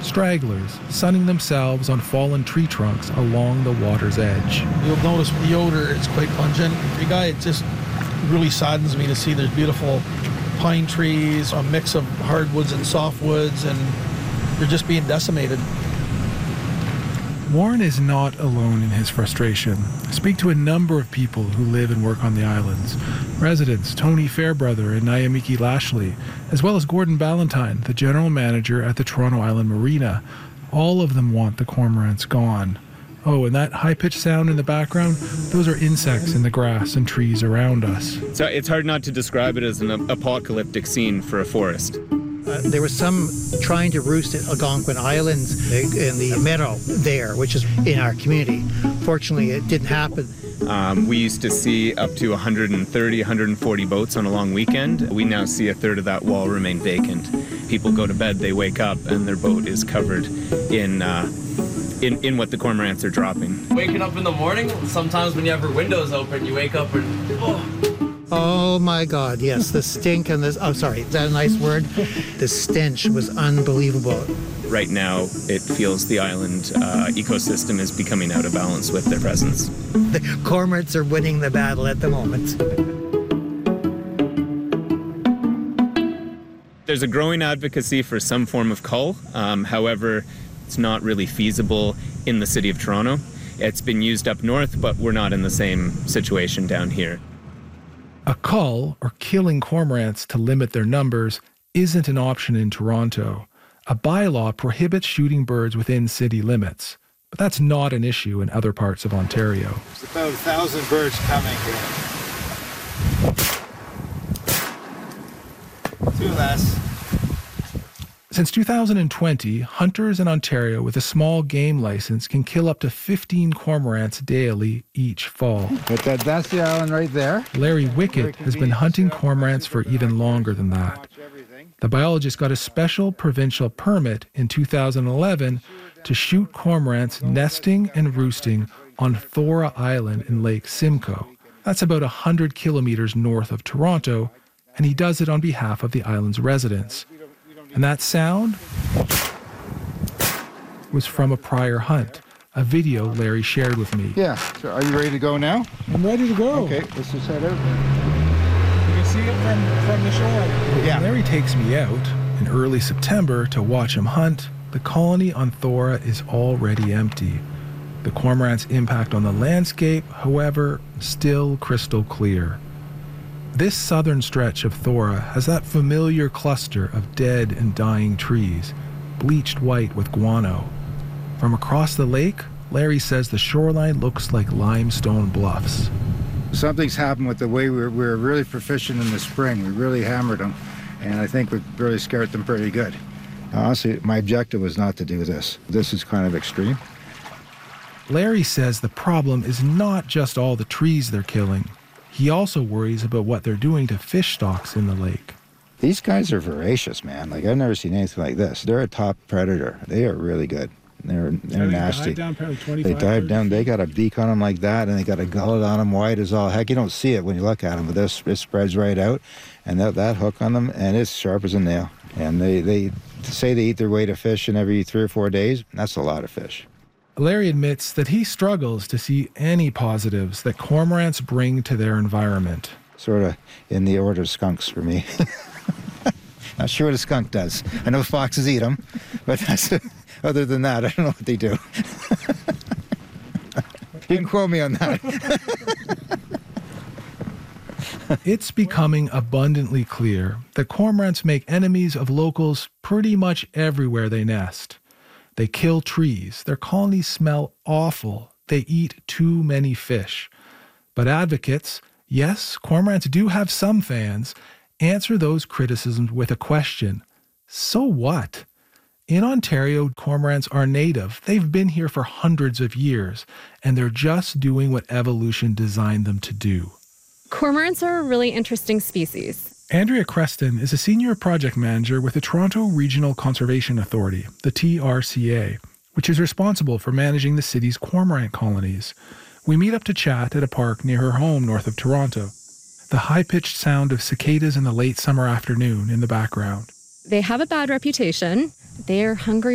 stragglers sunning themselves on fallen tree trunks along the water's edge. You'll notice the odor is quite pungent. It just really saddens me to see there's beautiful pine trees, a mix of hardwoods and softwoods, and they're just being decimated. Warren is not alone in his frustration. I speak to a number of people who live and work on the islands. Residents Tony Fairbrother and Nyamiki Lashley, as well as Gordon Ballantyne, the general manager at the Toronto Island Marina. All of them want the cormorants gone. Oh, and that high-pitched sound in the background, those are insects in the grass and trees around us. So it's hard not to describe it as an apocalyptic scene for a forest. There was some trying to roost at Algonquin Islands in the meadow there, which is in our community. Fortunately, it didn't happen. We used to see up to 130, 140 boats on a long weekend. We now see a third of that wall remain vacant. People go to bed, they wake up, and their boat is covered in what the cormorants are dropping. Waking up in the morning, sometimes when you have your windows open, you wake up and, Oh my God, yes, the stink and this, is that a nice word? The stench was unbelievable. Right now, it feels the island ecosystem is becoming out of balance with their presence. The cormorants are winning the battle at the moment. There's a growing advocacy for some form of cull. However, it's not really feasible in the city of Toronto. It's been used up north, but we're not in the same situation down here. A cull, or killing cormorants to limit their numbers, isn't an option in Toronto. A bylaw prohibits shooting birds within city limits, but that's not an issue in other parts of Ontario. There's about 1,000 birds coming here. Two less. Since 2020, hunters in Ontario with a small game license can kill up to 15 cormorants daily each fall. But that's the island right there. Larry Wickett has been hunting cormorants for even longer than that. The biologist got a special provincial permit in 2011 to shoot cormorants nesting and roosting on Thora Island in Lake Simcoe. That's about 100 kilometers north of Toronto, and he does it on behalf of the island's residents. And that sound was from a prior hunt, a video Larry shared with me. Yeah. So are you ready to go now? I'm ready to go. Okay, let's just head out. You can see it from the shore. Yeah. Larry takes me out in early September to watch him hunt. The colony on Thora is already empty. The cormorant's impact on the landscape, however, still crystal clear. This southern stretch of Thora has that familiar cluster of dead and dying trees, bleached white with guano. From across the lake, Larry says the shoreline looks like limestone bluffs. Something's happened with the way we were really proficient in the spring. We really hammered them, and I think we really scared them pretty good. Honestly, my objective was not to do this. This is kind of extreme. Larry says the problem is not just all the trees they're killing. He also worries about what they're doing to fish stocks in the lake. These guys are voracious, man. Like, I've never seen anything like this. They're a top predator. They are really good. They're nasty. They dive down. They got a beak on them like that, and they got a gullet on them wide as all heck. You don't see it when you look at them, but this it spreads right out, and that hook on them, and it's sharp as a nail. And they say they eat their weight of fish in every 3 or 4 days. That's a lot of fish. Larry admits that he struggles to see any positives that cormorants bring to their environment. Sort of in the order of skunks for me. Not sure what a skunk does. I know foxes eat them, but other than that, I don't know what they do. You can quote me on that. It's becoming abundantly clear that cormorants make enemies of locals pretty much everywhere they nest. They kill trees. Their colonies smell awful. They eat too many fish. But advocates, yes, cormorants do have some fans, answer those criticisms with a question. So what? In Ontario, cormorants are native. They've been here for hundreds of years, and they're just doing what evolution designed them to do. Cormorants are a really interesting species. Andrea Creston is a senior project manager with the Toronto Regional Conservation Authority, the TRCA, which is responsible for managing the city's cormorant colonies. We meet up to chat at a park near her home north of Toronto. The high-pitched sound of cicadas in the late summer afternoon in the background. They have a bad reputation. They're hungry